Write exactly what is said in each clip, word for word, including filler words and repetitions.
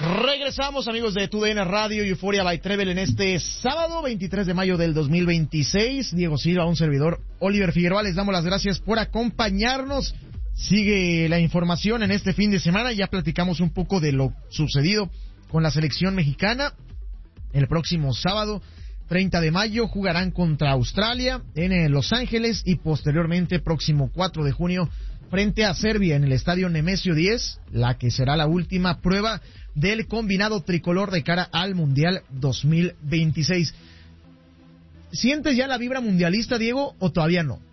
Regresamos, amigos de T U D N Radio y Euphoria by Trevel en este sábado veintitrés de mayo del dos mil veintiséis. Diego Silva, un servidor, Oliver Figueroa, les damos las gracias por acompañarnos. Sigue la información en este fin de semana. Ya platicamos un poco de lo sucedido con la selección mexicana. El próximo sábado, treinta de mayo, jugarán contra Australia en Los Ángeles y posteriormente, próximo cuatro de junio, frente a Serbia en el estadio Nemesio diez, la que será la última prueba del combinado tricolor de cara al Mundial dos mil veintiséis. ¿Sientes ya la vibra mundialista, Diego, o todavía no?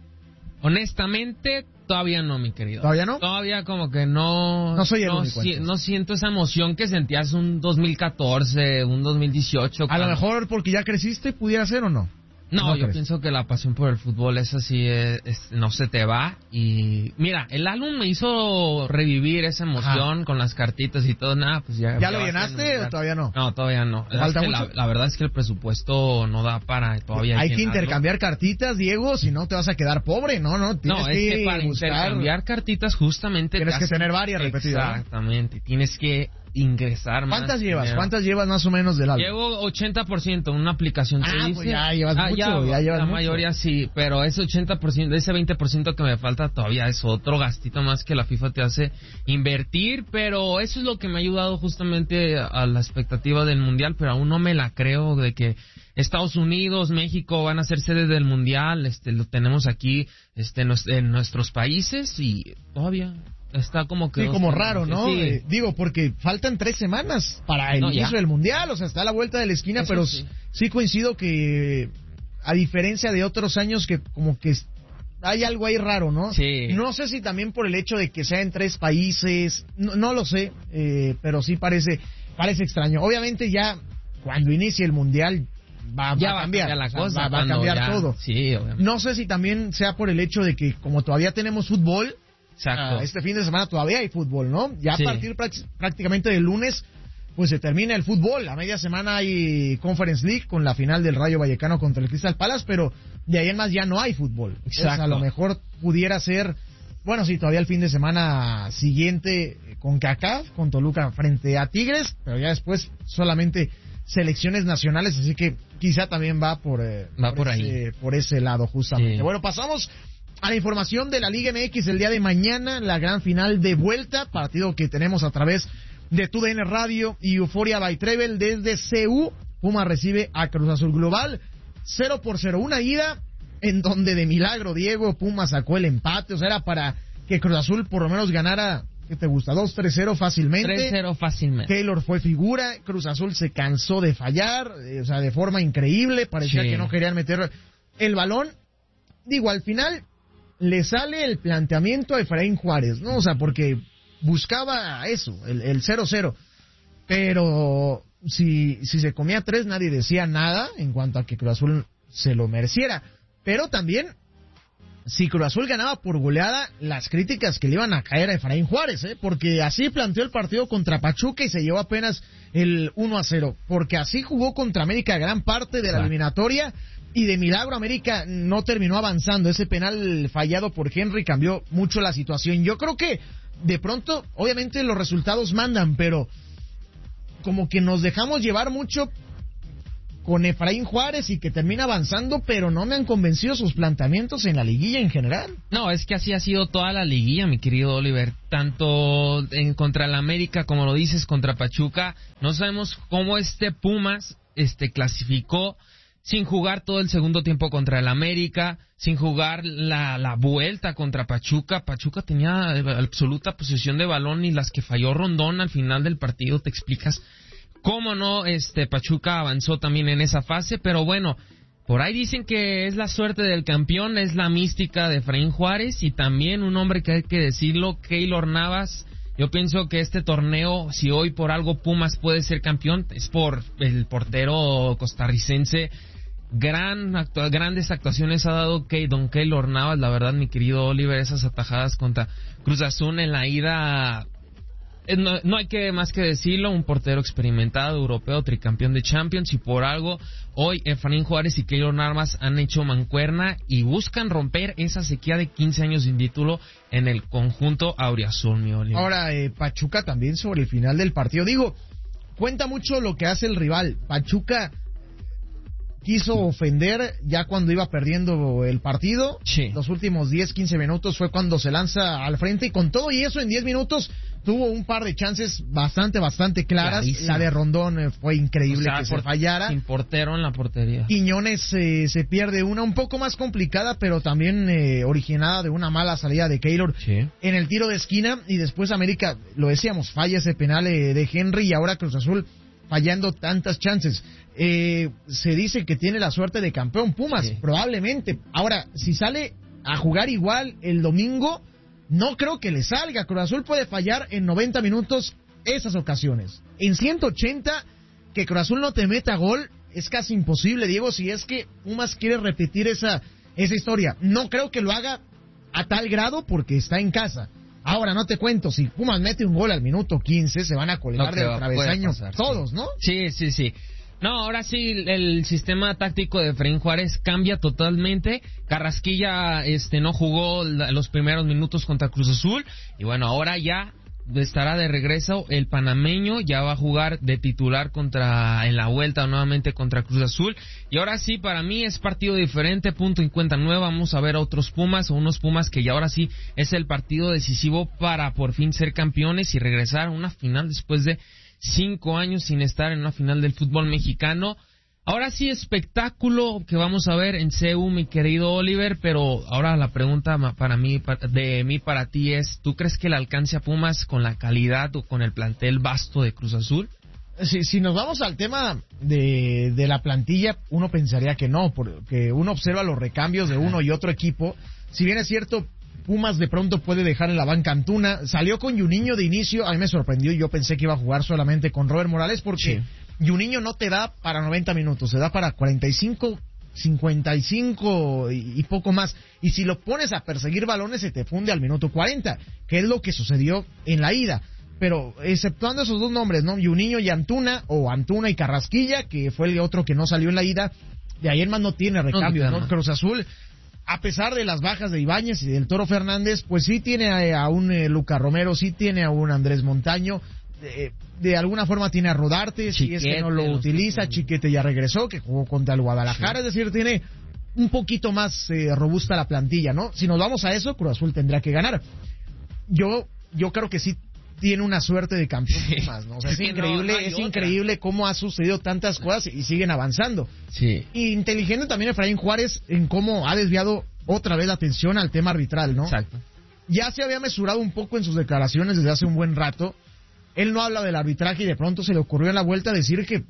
Honestamente, todavía no, mi querido. ¿Todavía no? Todavía como que no... No soy el no, único, si, no siento esa emoción que sentías un dos mil catorce, un dos mil dieciocho. A cuando... lo mejor porque ya creciste, pudiera ser o no. No, ¿No yo crees? pienso que la pasión por el fútbol es así, es, es, no se te va. Y mira, el álbum me hizo revivir esa emoción. Ajá. Con las cartitas y todo, nada, pues ya... ¿Ya, ya lo llenaste o todavía no? No, todavía no. ¿Falta es que mucho? La, la verdad es que el presupuesto no da para todavía... Hay que intercambiar cartitas, Diego, si no te vas a quedar pobre, ¿no? No, tienes no, es que, que para buscar... intercambiar cartitas justamente... Tienes que tener varias repetidas. Exactamente, tienes que ingresar más. ¿Cuántas llevas? dinero. ¿Cuántas llevas más o menos del álbum? Llevo ochenta por ciento, una aplicación te ah, dice. Pues ya llevas ah, mucho, ya, ya llevas la mucho. mayoría sí, pero ese ochenta por ciento, ese veinte por ciento que me falta todavía es otro gastito más que la FIFA te hace invertir, pero eso es lo que me ha ayudado justamente a la expectativa del Mundial, pero aún no me la creo de que Estados Unidos, México van a ser sede del Mundial, este lo tenemos aquí este en nuestros países y todavía está como que... Sí, como raro, ¿no? Sí. Eh, digo, porque faltan tres semanas para el no, inicio ya. del Mundial, o sea, está a la vuelta de la esquina, Eso pero sí. sí coincido que, a diferencia de otros años, que como que hay algo ahí raro, ¿no? Sí. No sé si también por el hecho de que sea en tres países, no, no lo sé, eh, pero sí parece, parece extraño. Obviamente ya cuando inicie el Mundial va, ya va a cambiar, la o sea, cosa, va, va a cambiar ya, todo. Sí, obviamente. No sé si también sea por el hecho de que como todavía tenemos fútbol, exacto. Ah, este fin de semana todavía hay fútbol, ¿no? Ya sí. a partir prácticamente del lunes, pues se termina el fútbol. A media semana hay Conference League con la final del Rayo Vallecano contra el Crystal Palace, pero de ahí en más ya no hay fútbol. Exacto. Entonces, a lo mejor pudiera ser, bueno, sí, todavía el fin de semana siguiente con CACAF, con Toluca frente a Tigres, pero ya después solamente selecciones nacionales, así que quizá también va por, eh, va por, por ese, ahí. por ese lado justamente. Sí. Bueno, pasamos a la información de la Liga M X el día de mañana, la gran final de vuelta, partido que tenemos a través de T U D N Radio y Euphoria by Trevel desde C U. Puma recibe a Cruz Azul Global, cero por cero, una ida en donde de milagro, Diego, Puma sacó el empate, o sea, era para que Cruz Azul por lo menos ganara, ¿qué te gusta? dos tres cero fácilmente. tres cero fácilmente. Taylor fue figura, Cruz Azul se cansó de fallar, eh, o sea, de forma increíble, parecía sí. que no querían meter el balón. Digo, al final le sale el planteamiento a Efraín Juárez, ¿no? O sea, porque buscaba eso, el, el cero cero. Pero si, si se comía tres, nadie decía nada en cuanto a que Cruz Azul se lo mereciera. Pero también, si Cruz Azul ganaba por goleada, las críticas que le iban a caer a Efraín Juárez, ¿eh? Porque así planteó el partido contra Pachuca y se llevó apenas el uno a cero. Porque así jugó contra América gran parte de la Exacto. eliminatoria. Y de milagro América no terminó avanzando. Ese penal fallado por Henry cambió mucho la situación. Yo creo que de pronto, obviamente los resultados mandan, pero como que nos dejamos llevar mucho con Efraín Juárez y que termina avanzando, pero no me han convencido sus planteamientos en la liguilla en general. No, es que así ha sido toda la liguilla, mi querido Oliver. Tanto en contra el América, como lo dices, contra Pachuca. No sabemos cómo este Pumas este clasificó sin jugar todo el segundo tiempo contra el América, sin jugar la, la vuelta contra Pachuca. Pachuca tenía absoluta posesión de balón y las que falló Rondón al final del partido, te explicas cómo no, este Pachuca avanzó también en esa fase, pero bueno, por ahí dicen que es la suerte del campeón, es la mística de Efraín Juárez y también un hombre que hay que decirlo, Keylor Navas. Yo pienso que este torneo, si hoy por algo Pumas puede ser campeón, es por el portero costarricense. Gran actua- grandes actuaciones ha dado Key, Don Keylor Navas, la verdad, mi querido Oliver, esas atajadas contra Cruz Azul en la ida No, no hay que más que decirlo, un portero experimentado, europeo, tricampeón de Champions, y por algo hoy Efraín Juárez y Keylor Navas han hecho mancuerna y buscan romper esa sequía de quince años sin título en el conjunto auriazul, mi Oliver. Ahora, eh, Pachuca también sobre el final del partido, digo, cuenta mucho lo que hace el rival. Pachuca quiso ofender ya cuando iba perdiendo el partido. Sí. Los últimos diez, quince minutos fue cuando se lanza al frente, y con todo y eso en diez minutos tuvo un par de chances bastante, bastante claras. Clarísimo. La de Rondón eh, fue increíble, o sea, que por, se fallara. Sin portero en la portería. Quiñones eh, se pierde una un poco más complicada, pero también eh, originada de una mala salida de Keylor Sí. en el tiro de esquina. Y después América, lo decíamos, falla ese penal eh, de Henry, y ahora Cruz Azul fallando tantas chances. Eh, se dice que tiene la suerte de campeón Pumas, Sí. probablemente. Ahora, si sale a jugar igual el domingo, no creo que le salga. Cruz Azul puede fallar en noventa minutos esas ocasiones. En ciento ochenta, que Cruz Azul no te meta gol, es casi imposible, Diego, si es que Pumas quiere repetir esa, esa historia. No creo que lo haga a tal grado porque está en casa. Ahora, no te cuento, si Pumas mete un gol al minuto quince, se van a colgar del travesaño pasar, todos, sí. ¿no? Sí, sí, sí. No, ahora sí, el sistema táctico de Efraín Juárez cambia totalmente. Carrasquilla este, no jugó los primeros minutos contra Cruz Azul. Y bueno, ahora ya estará de regreso el panameño. Ya va a jugar de titular contra en la vuelta nuevamente contra Cruz Azul. Y ahora sí, para mí es partido diferente, punto y cuenta nueva. Vamos a ver a otros Pumas, o unos Pumas que ya ahora sí es el partido decisivo para por fin ser campeones y regresar a una final después de cinco años sin estar en una final del fútbol mexicano. Ahora sí, espectáculo que vamos a ver en C U, mi querido Oliver, pero ahora la pregunta para mí, de mí para ti es, ¿tú crees que le alcance a Pumas con la calidad o con el plantel vasto de Cruz Azul? Si, si nos vamos al tema de, de la plantilla, uno pensaría que no, porque uno observa los recambios de uno y otro equipo. Si bien es cierto, Pumas de pronto puede dejar en la banca Antuna. Salió con Juninho de inicio, a mí me sorprendió, yo pensé que iba a jugar solamente con Robert Morales, porque sí. Juninho no te da para noventa minutos, se da para cuarenta y cinco, cincuenta y cinco y, y poco más. Y si lo pones a perseguir balones, se te funde al minuto cuarenta, que es lo que sucedió en la ida. Pero exceptuando esos dos nombres, ¿no? Juninho y Antuna, o Antuna y Carrasquilla, que fue el otro que no salió en la ida, de ahí en más no tiene recambio, ¿no? ¿no? Cruz Azul, a pesar de las bajas de Ibáñez y del Toro Fernández, pues sí tiene a, a un eh, Luca Romero, sí tiene a un Andrés Montaño, de, de alguna forma tiene a Rodarte, Chiquete, si es que no lo utiliza, que... Chiquete ya regresó, que jugó contra el Guadalajara, sí. Es decir, tiene un poquito más eh, robusta la plantilla, ¿no? Si nos vamos a eso, Cruz Azul tendrá que ganar. Yo, yo creo que sí tiene una suerte de campeón sí. más, ¿no? O sea, es, es increíble, no, no es otra. increíble cómo ha sucedido tantas cosas y siguen avanzando. Sí. Y inteligente también Efraín Juárez en cómo ha desviado otra vez la atención al tema arbitral, ¿no? Exacto. Ya se había mesurado un poco en sus declaraciones desde hace un buen rato. Él no habla del arbitraje y de pronto se le ocurrió en la vuelta decir que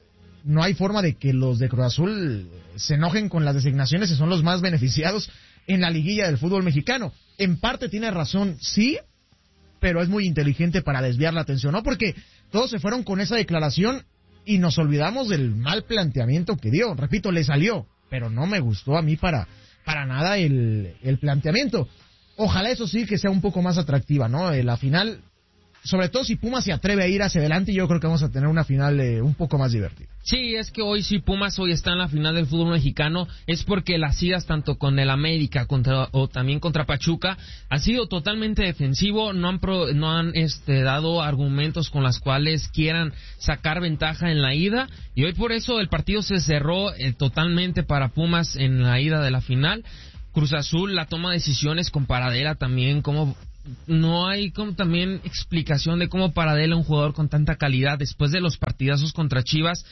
no hay forma de que los de Cruz Azul se enojen con las designaciones y son los más beneficiados en la liguilla del fútbol mexicano. En parte tiene razón, sí, pero es muy inteligente para desviar la atención, ¿no? Porque todos se fueron con esa declaración y nos olvidamos del mal planteamiento que dio. Repito, le salió, pero no me gustó a mí para, para nada el, el planteamiento. Ojalá eso sí que sea un poco más atractiva, ¿no? Eh, la final, sobre todo si Pumas se atreve a ir hacia adelante, yo creo que vamos a tener una final eh, un poco más divertida. Sí, es que hoy si Pumas hoy está en la final del fútbol mexicano es porque las idas tanto con el América contra, o también contra Pachuca han sido totalmente defensivo, no han pro, no han este dado argumentos con las cuales quieran sacar ventaja en la ida, y hoy por eso el partido se cerró eh, totalmente para Pumas en la ida de la final. Cruz Azul, la toma de decisiones con Paradela también, como no hay como también explicación de cómo Paradela, un jugador con tanta calidad, después de los partidazos contra Chivas,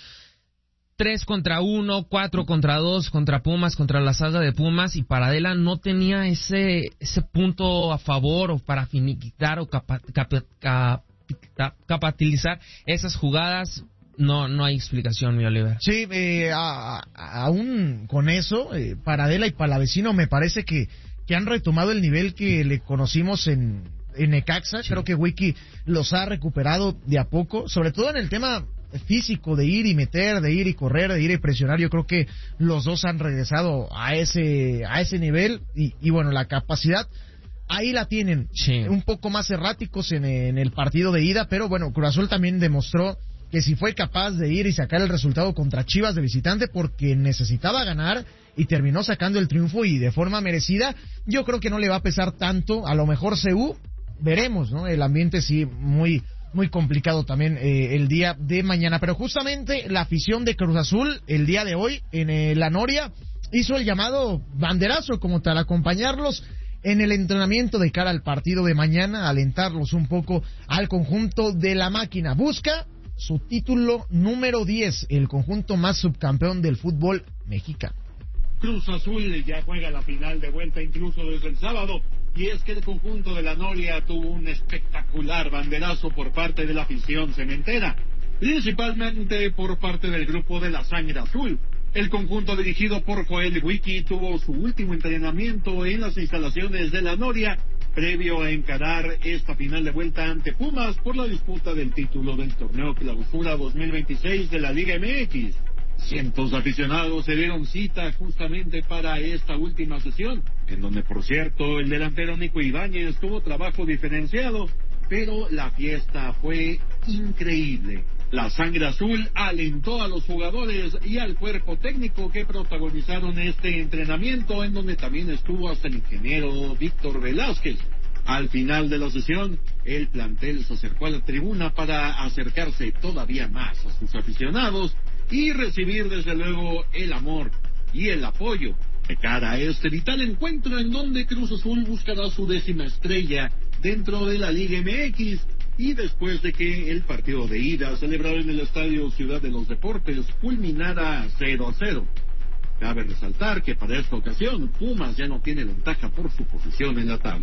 tres contra uno, cuatro contra dos, contra Pumas, contra la saga de Pumas, y Paradela no tenía ese ese punto a favor o para finiquitar o capa, capa, capa, capitalizar esas jugadas. No, no hay explicación, mi Oliver. Sí, eh, a, a, aún con eso, eh, Paradela y Palavecino me parece que, que han retomado el nivel que le conocimos en, en Necaxa. Sí. Creo que Wiki los ha recuperado de a poco, sobre todo en el tema físico de ir y meter, de ir y correr, de ir y presionar. Yo creo que los dos han regresado a ese, a ese nivel y, y bueno, la capacidad ahí la tienen, sí. un poco más erráticos en, en el partido de ida, pero bueno, Cruz Azul también demostró que si fue capaz de ir y sacar el resultado contra Chivas de visitante porque necesitaba ganar y terminó sacando el triunfo y de forma merecida, yo creo que no le va a pesar tanto, a lo mejor C U, veremos, ¿no? El ambiente sí muy muy complicado también eh, el día de mañana, pero justamente la afición de Cruz Azul el día de hoy en eh, La Noria hizo el llamado banderazo como tal, acompañarlos en el entrenamiento de cara al partido de mañana, alentarlos un poco al conjunto de la máquina. Busca su título número diez, el conjunto más subcampeón del fútbol mexicano. Cruz Azul ya juega la final de vuelta incluso desde el sábado, y es que el conjunto de la Noria tuvo un espectacular banderazo por parte de la afición cementera, principalmente por parte del grupo de la Sangre Azul. El conjunto dirigido por Joel Wiki tuvo su último entrenamiento en las instalaciones de la Noria, previo a encarar esta final de vuelta ante Pumas por la disputa del título del torneo Clausura dos mil veintiséis de la Liga M X. Cientos de aficionados se dieron cita justamente para esta última sesión, en donde, por cierto, el delantero Nico Ibáñez tuvo trabajo diferenciado, pero la fiesta fue increíble. La Sangre Azul alentó a los jugadores y al cuerpo técnico que protagonizaron este entrenamiento, en donde también estuvo hasta el ingeniero Víctor Velázquez. Al final de la sesión, el plantel se acercó a la tribuna para acercarse todavía más a sus aficionados y recibir desde luego el amor y el apoyo de cara a este vital encuentro en donde Cruz Azul buscará su décima estrella dentro de la Liga M X, y después de que el partido de ida celebrado en el Estadio Ciudad de los Deportes culminara cero a cero. Cabe resaltar que para esta ocasión Pumas ya no tiene ventaja por su posición en la tabla.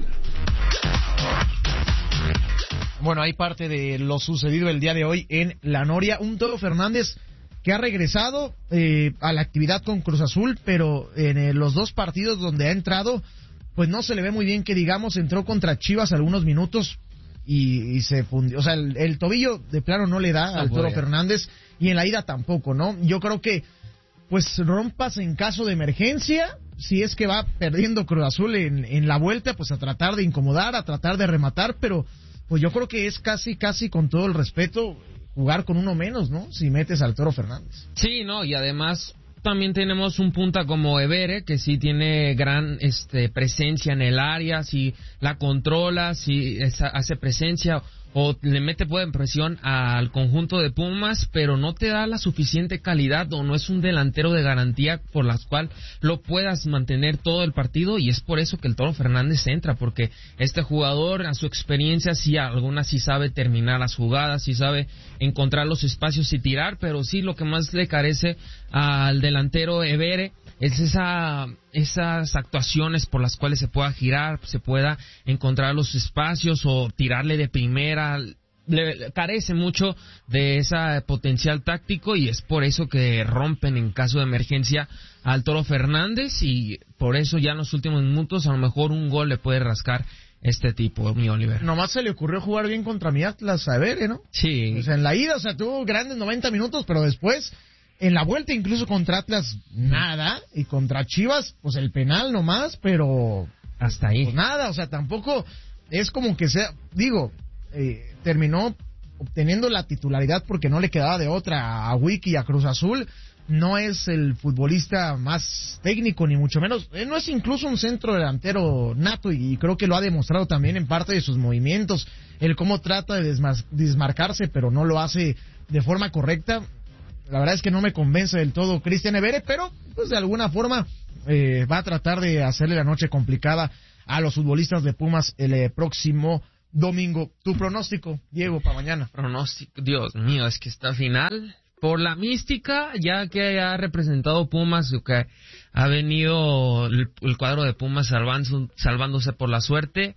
Bueno, hay parte de lo sucedido el día de hoy en La Noria. Un Toro Fernández que ha regresado eh, a la actividad con Cruz Azul, pero en eh, los dos partidos donde ha entrado, pues no se le ve muy bien que digamos. Entró contra Chivas algunos minutos y, y se fundió, o sea, el, el tobillo de plano no le da no al Toro Fernández, y en la ida tampoco, ¿no? Yo creo que pues rompas en caso de emergencia, si es que va perdiendo Cruz Azul en, en la vuelta, pues a tratar de incomodar, a tratar de rematar, pero pues yo creo que es casi, casi con todo el respeto, jugar con uno menos, ¿no? Si metes al Toro Fernández. Sí, no, y además también tenemos un punta como Evere, que sí tiene gran este presencia en el área, si la controla, si esa, hace presencia o le mete buena presión al conjunto de Pumas, pero no te da la suficiente calidad o no es un delantero de garantía por las cual lo puedas mantener todo el partido, y es por eso que el Toro Fernández entra, porque este jugador a su experiencia sí, algunas sí sabe terminar las jugadas, sí sabe encontrar los espacios y tirar, pero sí lo que más le carece al delantero Evere es esa esas actuaciones por las cuales se pueda girar, se pueda encontrar los espacios o tirarle de primera. Le carece mucho de ese potencial táctico, y es por eso que rompen en caso de emergencia al Toro Fernández, y por eso ya en los últimos minutos a lo mejor un gol le puede rascar este tipo, mi Oliver. Nomás se le ocurrió jugar bien contra mi Atlas a Evere, ¿no? Sí. O sea, en la ida, o sea, tuvo grandes noventa minutos, pero después en la vuelta incluso contra Atlas nada, y contra Chivas pues el penal nomás, pero hasta ahí pues nada, o sea, tampoco es como que sea, digo, eh, terminó obteniendo la titularidad porque no le quedaba de otra a Wiki y a Cruz Azul. No es el futbolista más técnico ni mucho menos, eh, no es incluso un centro delantero nato, y, y creo que lo ha demostrado también en parte de sus movimientos, el cómo trata de desmar- desmarcarse pero no lo hace de forma correcta. La verdad es que no me convence del todo Cristian Evere, pero pues de alguna forma eh, va a tratar de hacerle la noche complicada a los futbolistas de Pumas el eh, próximo domingo. ¿Tu pronóstico, Diego, para mañana? Pronóstico, Dios mío, es que esta final, por la mística, ya que ha representado Pumas, que ha venido el, el cuadro de Pumas salvando, salvándose por la suerte,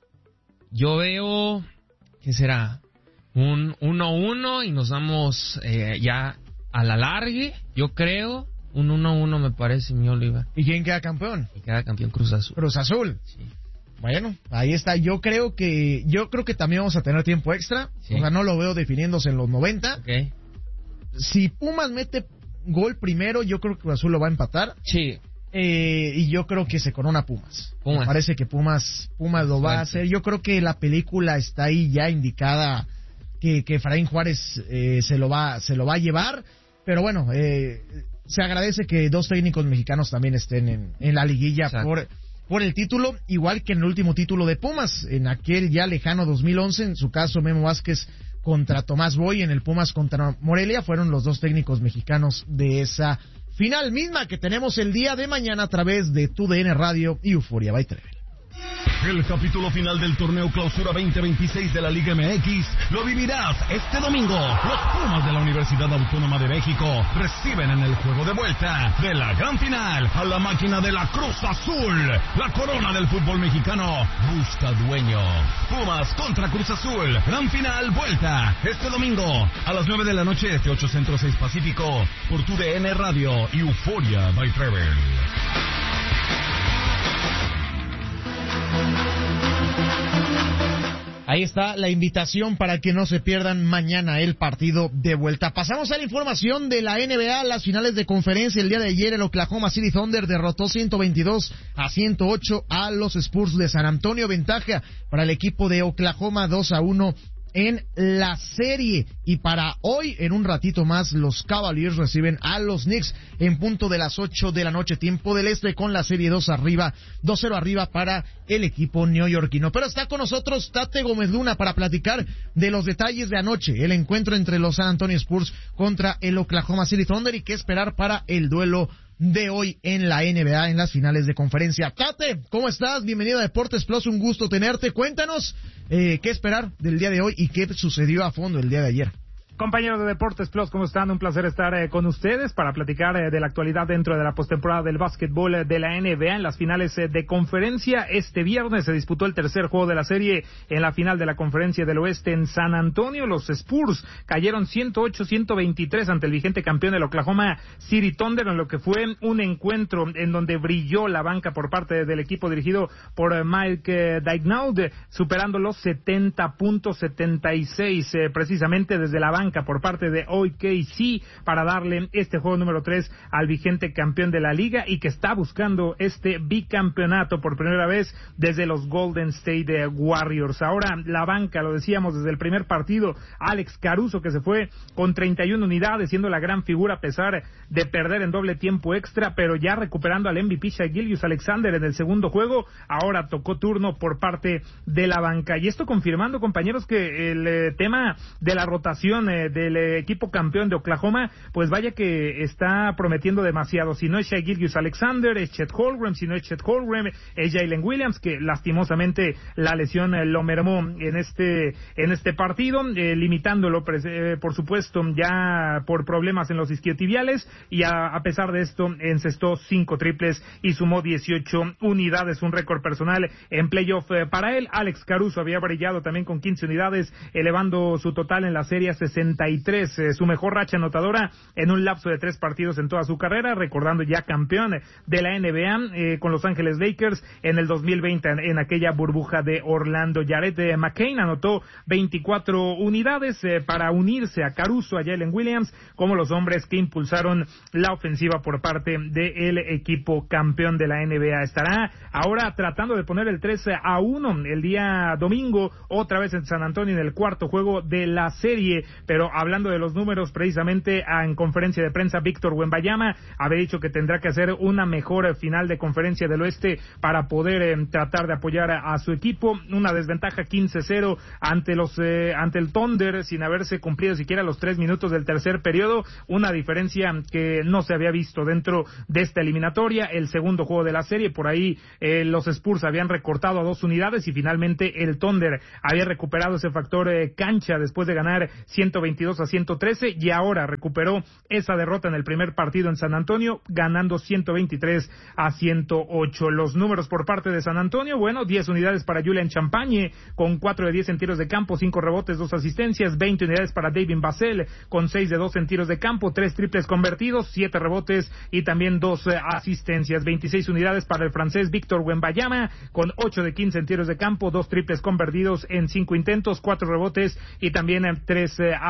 yo veo, ¿qué será? Un uno uno y nos vamos eh, ya a la largue, yo creo, un uno uno me parece, mi Oliva. ¿Y quién queda campeón? Y queda campeón Cruz Azul. Cruz Azul. Sí. Bueno, ahí está. Yo creo que yo creo que también vamos a tener tiempo extra. Sí. O sea, no lo veo definiéndose en los noventa. Okay. Si Pumas mete gol primero, yo creo que Cruz Azul lo va a empatar. Sí. Eh, y yo creo que se corona Pumas. Pumas. Me parece que Pumas, Pumas lo va a hacer. Yo creo que la película está ahí ya indicada que, que Efraín Juárez eh, se lo va, se lo va a llevar. Pero bueno, eh, se agradece que dos técnicos mexicanos también estén en, en la liguilla por, por el título, igual que en el último título de Pumas, en aquel ya lejano dos mil once, en su caso Memo Vázquez contra Tomás Boy, en el Pumas contra Morelia, fueron los dos técnicos mexicanos de esa final misma que tenemos el día de mañana a través de Tu D N Radio y Euforia by Trevel. El capítulo final del torneo Clausura veinte veintiséis de la Liga M X lo vivirás este domingo. Los Pumas de la Universidad Autónoma de México reciben en el juego de vuelta de la gran final a la máquina de la Cruz Azul. La corona del fútbol mexicano busca dueño. Pumas contra Cruz Azul. Gran final, vuelta. Este domingo a las nueve de la noche, este ocho Centro seis Pacífico, por Tu D N Radio y Euforia by Trevel. Ahí está la invitación para que no se pierdan mañana el partido de vuelta. Pasamos a la información de la N B A, las finales de conferencia. El día de ayer el Oklahoma City Thunder derrotó ciento veintidós a ciento ocho a los Spurs de San Antonio. Ventaja para el equipo de Oklahoma, dos a uno en la serie. Y para hoy, en un ratito más, los Cavaliers reciben a los Knicks en punto de las ocho de la noche, tiempo del este, con la serie dos arriba, dos cero arriba para el equipo neoyorquino. Pero está con nosotros Tate Gómez Luna para platicar de los detalles de anoche, el encuentro entre los San Antonio Spurs contra el Oklahoma City Thunder y qué esperar para el duelo de hoy en la N B A en las finales de conferencia. Tate, ¿cómo estás? Bienvenido a Deportes Plus, un gusto tenerte. Cuéntanos eh, qué esperar del día de hoy y qué sucedió a fondo el día de ayer. Compañeros de Deportes Plus, ¿cómo están? Un placer estar eh, con ustedes para platicar eh, de la actualidad dentro de la postemporada del básquetbol eh, de la N B A en las finales eh, de conferencia. Este viernes se disputó el tercer juego de la serie en la final de la conferencia del oeste en San Antonio. Los Spurs cayeron ciento ocho a ciento veintitrés ante el vigente campeón del Oklahoma City Thunder, en lo que fue un encuentro en donde brilló la banca por parte del equipo dirigido por eh, Mike eh, Daignault, superando los setenta puntos, setenta y seis eh, precisamente desde la banca por parte de O K C para darle este juego número tres al vigente campeón de la liga y que está buscando este bicampeonato por primera vez desde los Golden State Warriors. Ahora la banca, lo decíamos desde el primer partido, Alex Caruso, que se fue con treinta y una unidades, siendo la gran figura a pesar de perder en doble tiempo extra, pero ya recuperando al M V P Shai Gilgeous-Alexander en el segundo juego. Ahora tocó turno por parte de la banca, y esto confirmando, compañeros, que el eh, tema de la rotación eh, del equipo campeón de Oklahoma, pues vaya que está prometiendo demasiado. Si no es Shai Gilgeous-Alexander, es Chet Holmgren. Si no es Chet Holmgren, es Jalen Williams, que lastimosamente la lesión eh, lo mermó en este en este partido, eh, limitándolo eh, por supuesto ya por problemas en los isquiotibiales, y a, a pesar de esto encestó cinco triples y sumó dieciocho unidades, un récord personal en playoff eh, para él. Alex Caruso había brillado también con quince unidades, elevando su total en la serie a sesenta y tres, eh, su mejor racha anotadora en un lapso de tres partidos en toda su carrera, recordando ya campeón de la N B A eh, con Los Ángeles Lakers en el dos mil veinte en, en aquella burbuja de Orlando. Jared eh, McCain anotó veinticuatro unidades eh, para unirse a Caruso, a Jalen Williams, como los hombres que impulsaron la ofensiva por parte del equipo campeón de la N B A. Estará ahora tratando de poner el tres a uno el día domingo, otra vez en San Antonio, en el cuarto juego de la serie. Pero hablando de los números, precisamente en conferencia de prensa, Víctor Wembanyama había dicho que tendrá que hacer una mejor final de conferencia del oeste para poder eh, tratar de apoyar a, a su equipo. Una desventaja quince cero ante los eh, ante el Thunder, sin haberse cumplido siquiera los tres minutos del tercer periodo, una diferencia que no se había visto dentro de esta eliminatoria. El segundo juego de la serie, por ahí eh, los Spurs habían recortado a dos unidades y finalmente el Thunder había recuperado ese factor eh, cancha después de ganar ciento veintidós a ciento trece, y ahora recuperó esa derrota en el primer partido en San Antonio, ganando ciento veintitrés a ciento ocho. Los números por parte de San Antonio, bueno, diez unidades para Julian Champagne, con cuatro de diez en tiros de campo, cinco rebotes, dos asistencias, veinte unidades para David Vassell, con seis de doce en tiros de campo, tres triples convertidos, siete rebotes y también dos eh, asistencias, veintiséis unidades para el francés Víctor Wembanyama, con ocho de quince en tiros de campo, dos triples convertidos en cinco intentos, cuatro rebotes y también eh, tres eh,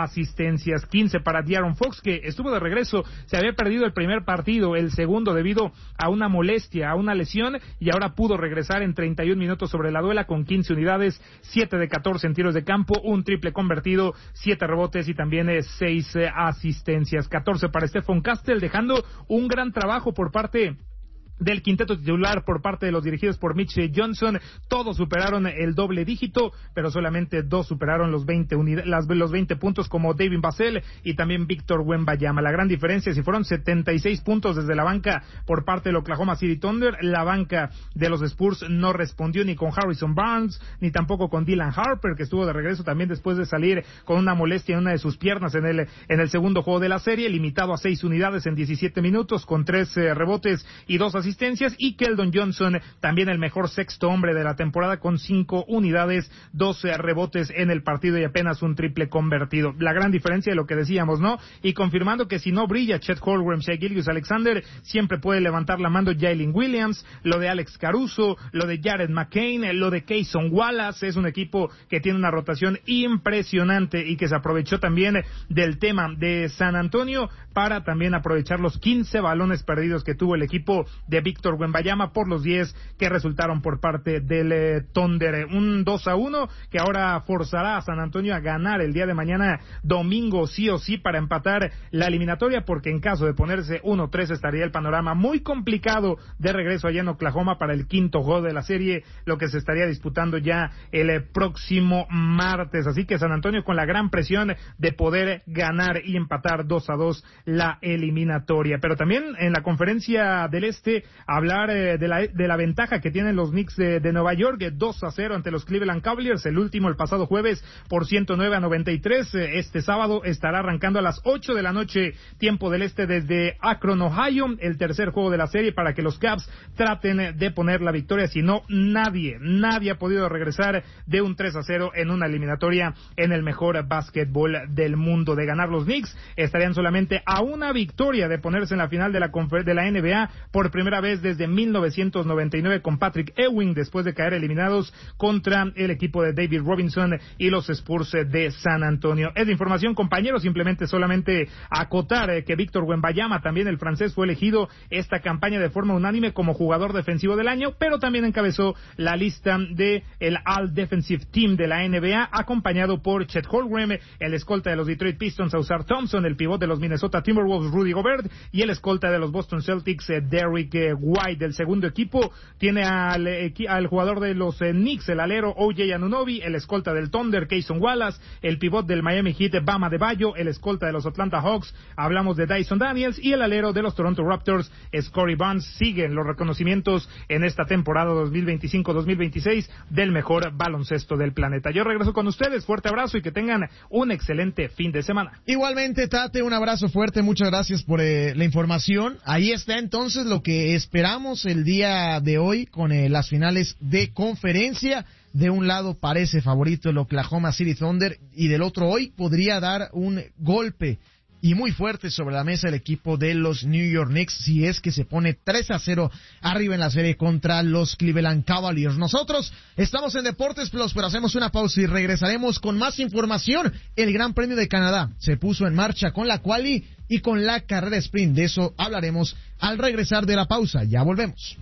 asistencias, quince para De'Aaron Fox, que estuvo de regreso, se había perdido el primer partido, el segundo debido a una molestia, a una lesión, y ahora pudo regresar en treinta y un minutos sobre la duela con quince unidades, siete de catorce en tiros de campo, un triple convertido, siete rebotes y también eh, seis eh, asistencias, catorce para Stephon Castle, dejando un gran trabajo por parte del quinteto titular por parte de los dirigidos por Mitch Johnson. Todos superaron el doble dígito, pero solamente dos superaron los veinte unidades, las, los veinte puntos, como David Vassell y también Víctor Wembanyama. La gran diferencia, si fueron setenta y seis puntos desde la banca por parte del Oklahoma City Thunder, la banca de los Spurs no respondió ni con Harrison Barnes, ni tampoco con Dylan Harper, que estuvo de regreso también después de salir con una molestia en una de sus piernas en el, en el segundo juego de la serie, limitado a seis unidades en diecisiete minutos, con tres eh, rebotes y dos asistencias. Y Keldon Johnson, también el mejor sexto hombre de la temporada, con cinco unidades, doce rebotes en el partido y apenas un triple convertido. La gran diferencia de lo que decíamos, ¿no? Y confirmando que si no brilla Chet Holmgren, Shai Gilgeous-Alexander, siempre puede levantar la mano Jalen Williams, lo de Alex Caruso, lo de Jared McCain, lo de Cason Wallace. Es un equipo que tiene una rotación impresionante y que se aprovechó también del tema de San Antonio para también aprovechar los quince balones perdidos que tuvo el equipo de Víctor Wembanyama por los diez que resultaron por parte del eh, Thunder. Un dos a uno que ahora forzará a San Antonio a ganar el día de mañana domingo sí o sí para empatar la eliminatoria, porque en caso de ponerse uno tres estaría el panorama muy complicado de regreso allá en Oklahoma para el quinto juego de la serie, lo que se estaría disputando ya el eh, próximo martes. Así que San Antonio con la gran presión de poder ganar y empatar dos a dos la eliminatoria. Pero también en la conferencia del Este, hablar eh, de, la, de la ventaja que tienen los Knicks de, de Nueva York, dos a cero ante los Cleveland Cavaliers, el último el pasado jueves por ciento nueve a noventa y tres. Este sábado estará arrancando a las ocho de la noche, tiempo del Este, desde Akron, Ohio, el tercer juego de la serie para que los Cavs traten de poner la victoria. Si no, nadie, nadie ha podido regresar de un tres a cero en una eliminatoria en el mejor básquetbol del mundo. De ganar los Knicks, estarían solamente a una victoria de ponerse en la final de la, de la N B A por primera vez desde mil novecientos noventa y nueve con Patrick Ewing, después de caer eliminados contra el equipo de David Robinson y los Spurs de San Antonio. Es de información, compañeros, simplemente solamente acotar eh, que Víctor Wembanyama, también el francés, fue elegido esta campaña de forma unánime como jugador defensivo del año, pero también encabezó la lista de el All Defensive Team de la N B A, acompañado por Chet Holmgren, el escolta de los Detroit Pistons, Ausar Thompson, el pivot de los Minnesota Timberwolves, Rudy Gobert, y el escolta de los Boston Celtics, eh, Derrick eh, White. Del segundo equipo tiene al, eh, al jugador de los eh, Knicks, el alero O J Anunoby, el escolta del Thunder, Cason Wallace, el pivot del Miami Heat, Bam Adebayo, el escolta de los Atlanta Hawks, hablamos de Dyson Daniels, y el alero de los Toronto Raptors, Scottie Barnes. Siguen los reconocimientos en esta temporada dos mil veinticinco dos mil veintiséis del mejor baloncesto del planeta. Yo regreso con ustedes, fuerte abrazo y que tengan un excelente fin de semana. Igualmente, Tate, un abrazo fuerte, muchas gracias por eh, la información. Ahí está entonces lo que esperamos el día de hoy con eh, las finales de conferencia. De un lado parece favorito el Oklahoma City Thunder y del otro hoy podría dar un golpe y muy fuerte sobre la mesa el equipo de los New York Knicks si es que se pone tres a cero arriba en la serie contra los Cleveland Cavaliers. Nosotros estamos en Deportes Plus, pero hacemos una pausa y regresaremos con más información. El Gran Premio de Canadá se puso en marcha con la quali y con la carrera sprint. De eso hablaremos al regresar de la pausa. Ya volvemos.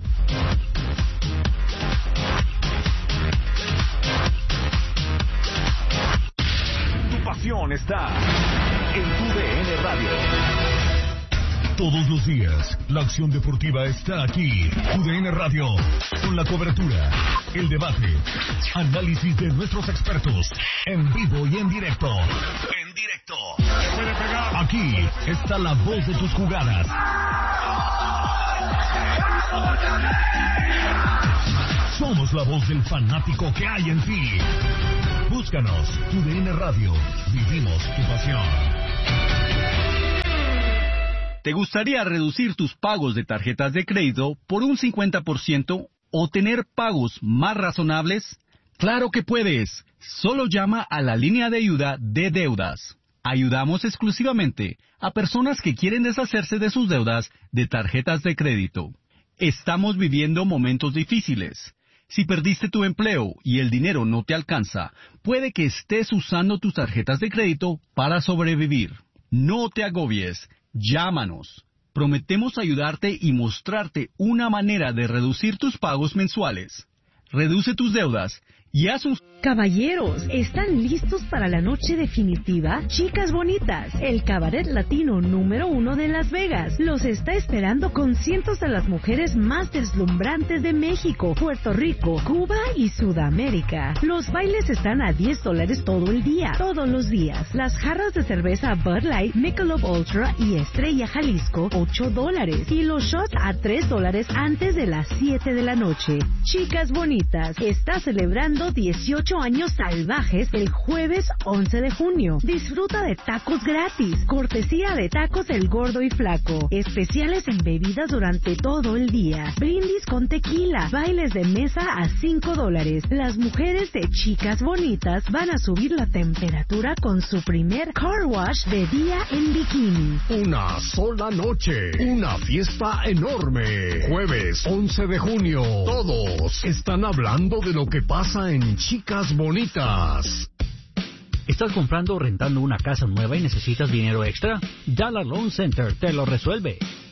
Tu pasión está en tu D N Radio. Todos los días, la acción deportiva está aquí. Tu D N Radio, con la cobertura, el debate, análisis de nuestros expertos, en vivo y en directo. En directo. Aquí está la voz de tus jugadas. Somos la voz del fanático que hay en ti. Búscanos, Tu D N Radio. Vivimos tu pasión. ¿Te gustaría reducir tus pagos de tarjetas de crédito por un cincuenta por ciento o tener pagos más razonables? ¡Claro que puedes! Solo llama a la línea de ayuda de deudas. Ayudamos exclusivamente a personas que quieren deshacerse de sus deudas de tarjetas de crédito. Estamos viviendo momentos difíciles. Si perdiste tu empleo y el dinero no te alcanza, puede que estés usando tus tarjetas de crédito para sobrevivir. No te agobies, llámanos. Prometemos ayudarte y mostrarte una manera de reducir tus pagos mensuales. Reduce tus deudas y haz un... Caballeros, ¿están listos para la noche definitiva? Chicas Bonitas, el cabaret latino número uno de Las Vegas, los está esperando con cientos de las mujeres más deslumbrantes de México, Puerto Rico, Cuba y Sudamérica. Los bailes están a diez dólares todo el día, todos los días. Las jarras de cerveza Bud Light, Michelob Ultra y Estrella Jalisco, ocho dólares. Y los shots a tres dólares antes de las siete de la noche. Chicas Bonitas, está celebrando dieciocho años salvajes el jueves once de junio. Disfruta de tacos gratis, cortesía de Tacos El Gordo y Flaco, especiales en bebidas durante todo el día, brindis con tequila, bailes de mesa a cinco dólares. Las mujeres de Chicas Bonitas van a subir la temperatura con su primer car wash de día en bikini. Una sola noche, una fiesta enorme. Jueves once de junio, todos están hablando de lo que pasa en Chicas Bonitas. ¿Estás comprando o rentando una casa nueva y necesitas dinero extra? Dollar Loan Center te lo resuelve.